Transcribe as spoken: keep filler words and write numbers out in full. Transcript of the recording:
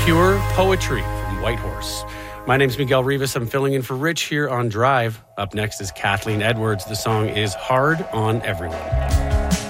Pure Poetry from Whitehorse. My name's Miguel Rivas. I'm filling in for Rich here on Drive. Up next is Kathleen Edwards. The song is Hard on Everyone.